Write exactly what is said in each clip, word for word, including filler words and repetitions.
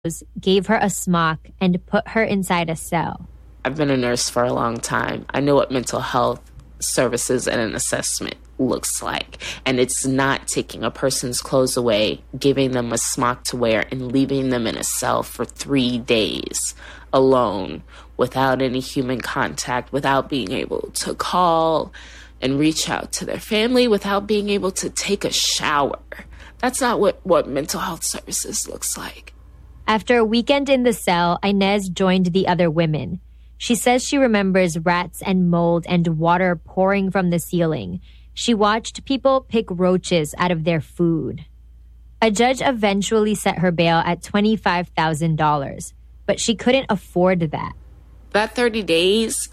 gave her a smock and put her inside a cell. I've been a nurse for a long time. I know what mental health services and an assessment looks like. And it's not taking a person's clothes away, giving them a smock to wear, and leaving them in a cell for three days alone without any human contact, without being able to call and reach out to their family, without being able to take a shower. That's not what, what mental health services looks like. After a weekend in the cell, Inez joined the other women. She says she remembers rats and mold and water pouring from the ceiling. She watched people pick roaches out of their food. A judge eventually set her bail at twenty-five thousand dollars, but she couldn't afford that. That thirty days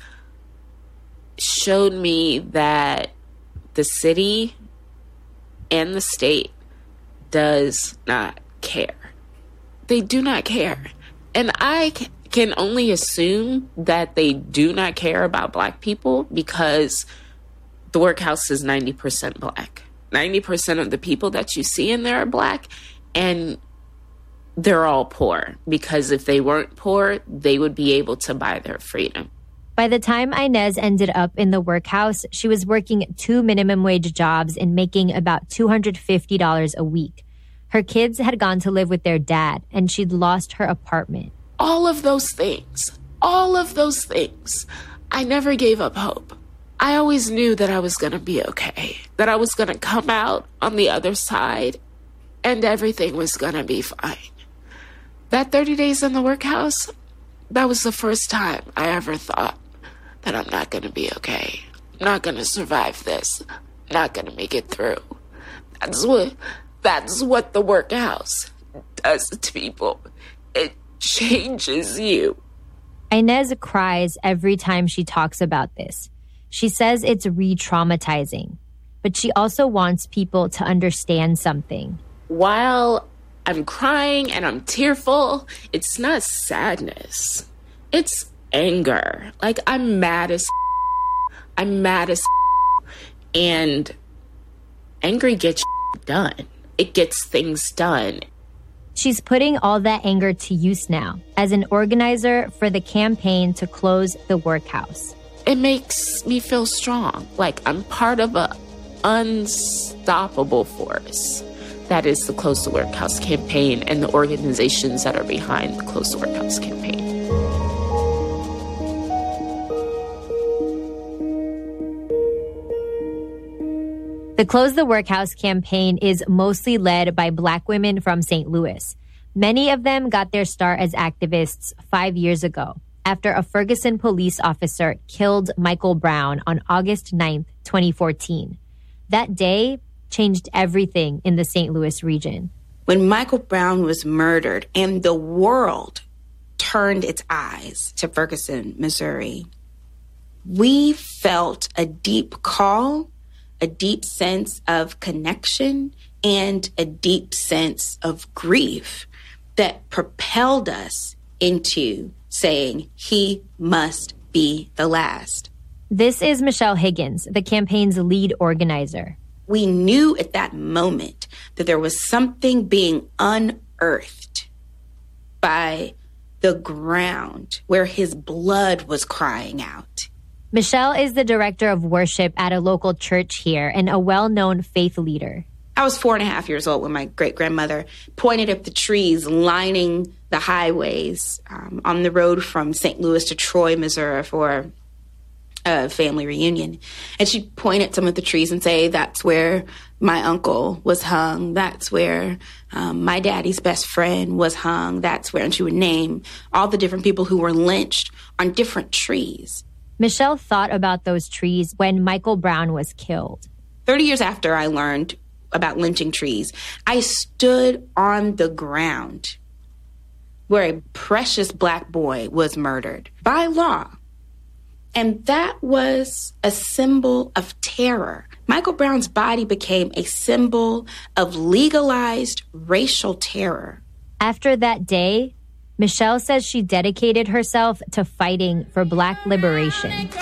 showed me that the city and the state does not care. They do not care. And I can only assume that they do not care about Black people because the workhouse is ninety percent Black. ninety percent of the people that you see in there are Black, and they're all poor because if they weren't poor, they would be able to buy their freedom. By the time Inez ended up in the workhouse, she was working two minimum wage jobs and making about two hundred fifty dollars a week. Her kids had gone to live with their dad, and she'd lost her apartment. All of those things, all of those things, I never gave up hope. I always knew that I was going to be okay, that I was going to come out on the other side, and everything was going to be fine. That thirty days in the workhouse, that was the first time I ever thought that I'm not going to be okay. I'm not going to survive this. I'm not going to make it through. That's what... That's what the workhouse does to people. It changes you. Inez cries every time she talks about this. She says it's re-traumatizing, but she also wants people to understand something. While I'm crying and I'm tearful, it's not sadness. It's anger. Like, I'm mad as I'm mad as and angry gets done. It gets things done. She's putting all that anger to use now as an organizer for the campaign to close the workhouse. It makes me feel strong, like I'm part of an unstoppable force. That is the Close the Workhouse campaign and the organizations that are behind the Close the Workhouse campaign. The Close the Workhouse campaign is mostly led by Black women from Saint Louis. Many of them got their start as activists five years ago after a Ferguson police officer killed Michael Brown on August ninth, twenty fourteen. That day changed everything in the Saint Louis region. When Michael Brown was murdered and the world turned its eyes to Ferguson, Missouri, we felt a deep call, a deep sense of connection, and a deep sense of grief that propelled us into saying, he must be the last. This is Michelle Higgins, the campaign's lead organizer. We knew at that moment that there was something being unearthed by the ground where his blood was crying out. Michelle is the director of worship at a local church here and a well-known faith leader. I was four and a half years old when my great-grandmother pointed at the trees lining the highways um, on the road from Saint Louis to Troy, Missouri for a family reunion. And she'd point at some of the trees and say, that's where my uncle was hung. That's where um, my daddy's best friend was hung. That's where, and she would name all the different people who were lynched on different trees. Michelle thought about those trees when Michael Brown was killed. thirty years after I learned about lynching trees, I stood on the ground where a precious Black boy was murdered by law. And that was a symbol of terror. Michael Brown's body became a symbol of legalized racial terror. After that day, Michelle says she dedicated herself to fighting for Black liberation.